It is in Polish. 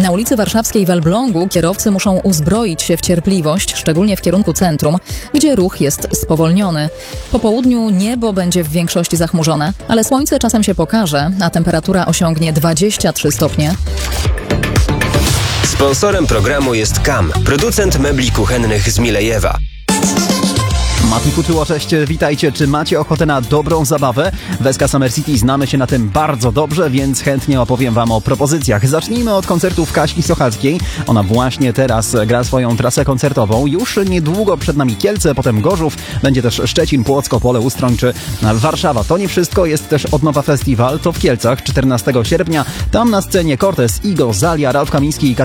Na ulicy Warszawskiej w Elblągu kierowcy muszą uzbroić się w cierpliwość, szczególnie w kierunku centrum, gdzie ruch jest spowolniony. Po południu niebo będzie w większości zachmurzone, ale słońce czasem się pokaże, a temperatura osiągnie 23 stopnie. Sponsorem programu jest KAM, producent mebli kuchennych z Milejewa. Mati Kuczyło, cześć, witajcie. Czy macie ochotę na dobrą zabawę? W SK Summer City znamy się na tym bardzo dobrze, więc chętnie opowiem wam o propozycjach. Zacznijmy od koncertów Kaśki Sochackiej. Ona właśnie teraz gra swoją trasę koncertową. Już niedługo przed nami Kielce, potem Gorzów, będzie też Szczecin, Płock, Opole, Ustroń czy Warszawa. To nie wszystko, jest też Odnowa Festiwal, to w Kielcach 14 sierpnia. Tam na scenie Cortez, Igo, Zalia, Ralf Kamiński i